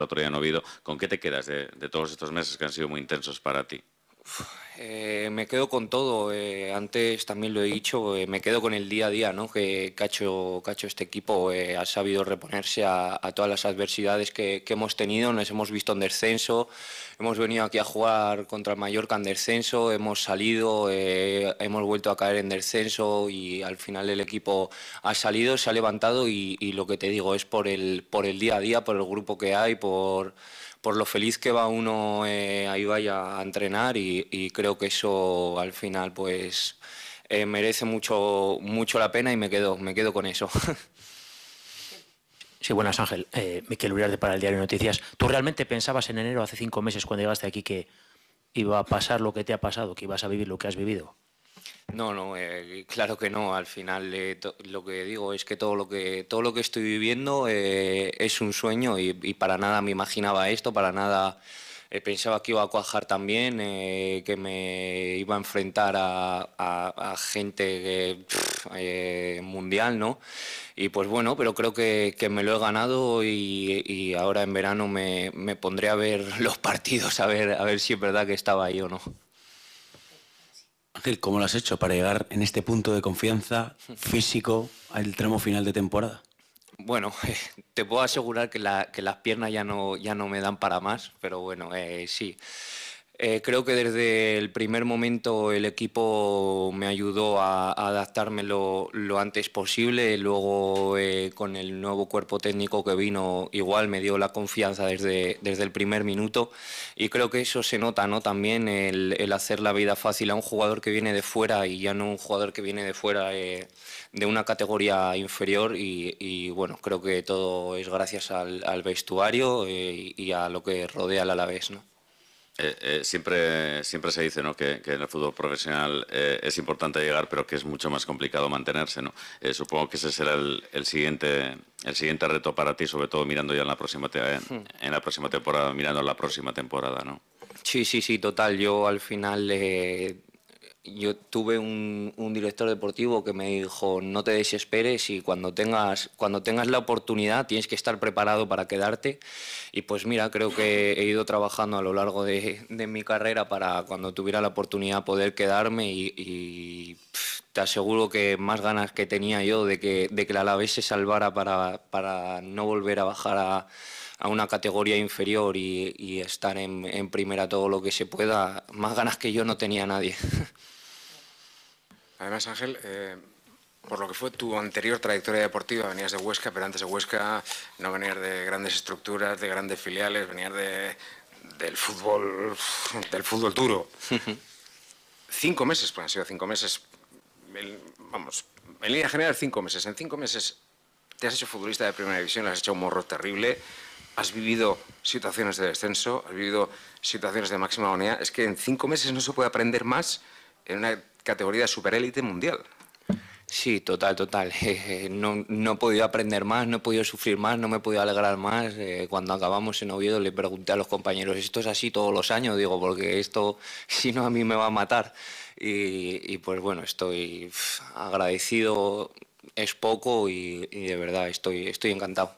otro día en Oviedo. ¿Con qué te quedas de todos estos meses que han sido muy intensos para ti? Me quedo con todo. Antes también lo he dicho, me quedo con el día a día, ¿no? Que ha hecho este equipo. Ha sabido reponerse a todas las adversidades que hemos tenido. Nos hemos visto en descenso, hemos venido aquí a jugar contra el Mallorca en descenso, hemos salido, hemos vuelto a caer en descenso y al final el equipo ha salido, se ha levantado y lo que te digo es por el día a día, por el grupo que hay, por lo feliz que va uno ahí vaya a entrenar y creo que eso al final pues merece mucho la pena y me quedo con eso. Sí, buenas, Ángel. Miquel Uriarte para el Diario de Noticias. ¿Tú realmente pensabas en enero, hace 5 meses, cuando llegaste aquí, que iba a pasar lo que te ha pasado, que ibas a vivir lo que has vivido? No, claro que no. Al final lo que digo es que todo lo que estoy viviendo es un sueño y para nada me imaginaba esto, para nada pensaba que iba a cuajar tan bien, que me iba a enfrentar a gente mundial, ¿no? Y pues bueno, pero creo que me lo he ganado y ahora en verano me pondré a ver los partidos, a ver si es verdad que estaba ahí o no. Ángel, ¿cómo lo has hecho para llegar en este punto de confianza físico al tramo final de temporada? Bueno, te puedo asegurar que las piernas ya no me dan para más, pero bueno, sí. Creo que desde el primer momento el equipo me ayudó a adaptarme lo antes posible. Luego, con el nuevo cuerpo técnico que vino, igual me dio la confianza desde el primer minuto. Y creo que eso se nota, ¿no? También el hacer la vida fácil a un jugador que viene de fuera y ya no un jugador que viene de fuera de una categoría inferior. Y bueno, creo que todo es gracias al vestuario y a lo que rodea al Alavés, ¿no? Siempre se dice, ¿no?, que en el fútbol profesional es importante llegar, pero que es mucho más complicado mantenerse, ¿no? Supongo que ese será el siguiente reto para ti, sobre todo mirando ya en la próxima temporada, mirando la próxima temporada, ¿no? Sí, total. Yo al final yo tuve un director deportivo que me dijo: no te desesperes y cuando tengas la oportunidad tienes que estar preparado para quedarte. Y pues mira, creo que he ido trabajando a lo largo de mi carrera para cuando tuviera la oportunidad poder quedarme y te aseguro que más ganas que tenía yo de que el Alavés se salvara para no volver a bajar a una categoría inferior y estar en primera todo lo que se pueda, más ganas que yo no tenía nadie. Además, Ángel, por lo que fue tu anterior trayectoria deportiva, venías de Huesca, pero antes de Huesca no venías de grandes estructuras, de grandes filiales, venías del fútbol duro. 5 meses, pues han sido 5 meses, vamos, en línea general 5 meses. En 5 meses te has hecho futbolista de primera división, has hecho un morro terrible, has vivido situaciones de descenso, has vivido situaciones de máxima agonía. Es que en 5 meses no se puede aprender más en una categoría de superélite mundial. Sí, total. No he podido aprender más, no he podido sufrir más, no me he podido alegrar más. Cuando acabamos en Oviedo le pregunté a los compañeros: ¿esto es así todos los años? Digo, porque esto, si no, a mí me va a matar. Y pues bueno, estoy agradecido, es poco y de verdad estoy encantado.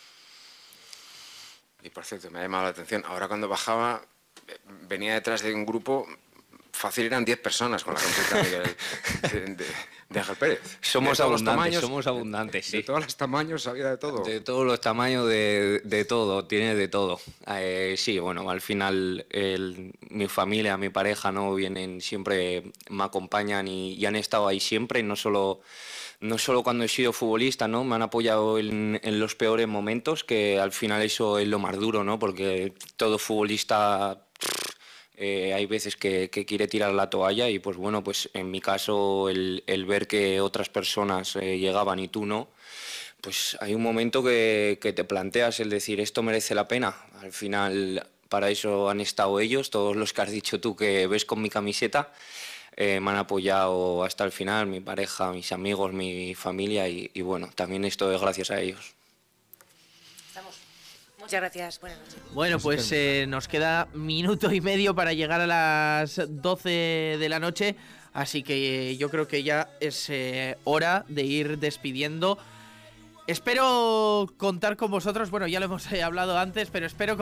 Y por cierto, me ha llamado la atención, ahora cuando bajaba, venía detrás de un grupo, fácil eran 10 personas con la camiseta de Ángel Pérez. Somos abundantes, sí. De todos los tamaños, había de todo. De todos los tamaños, de todo, tiene de todo. Sí, bueno, al final mi familia, mi pareja, ¿no?, vienen siempre, me acompañan y han estado ahí siempre, no solo cuando he sido futbolista, ¿no? Me han apoyado en los peores momentos, que al final eso es lo más duro, ¿no? Porque todo futbolista hay veces que quiere tirar la toalla y pues bueno, pues en mi caso el ver que otras personas llegaban y tú no, pues hay un momento que te planteas el decir: ¿esto merece la pena? Al final para eso han estado ellos, todos los que has dicho tú que ves con mi camiseta. Me han apoyado hasta el final, mi pareja, mis amigos, mi familia y bueno, también esto es gracias a ellos. Muchas gracias, buenas noches. Bueno, pues nos queda minuto y medio para llegar a las 12 de la noche, así que yo creo que ya es hora de ir despidiendo. Espero contar con vosotros, bueno, ya lo hemos hablado antes, pero espero